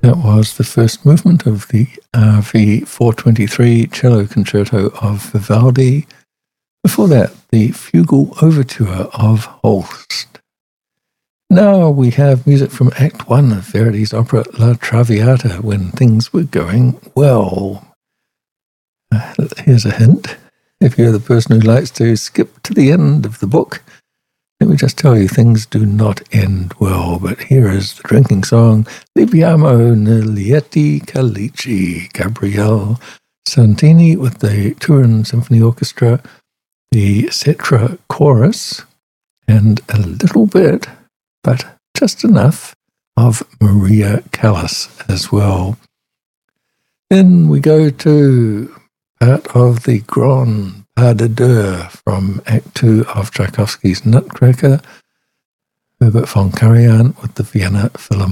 That was the first movement of the RV 423 cello concerto of Vivaldi. Before that, the fugal overture of Holst. Now we have music from Act 1 of Verdi's opera La Traviata, when things were going well. Here's a hint. If you're the person who likes to skip to the end of the book, let me just tell you, things do not end well. But here is the drinking song, Libiamo Lieti Calici, Gabriele Santini with the Turin Symphony Orchestra, the Cetra Chorus, and a little bit, but just enough, of Maria Callas as well. Then we go to part of the Grand Pas de Deux from Act 2 of Tchaikovsky's Nutcracker, Herbert von Karajan with the Vienna Philharmonic.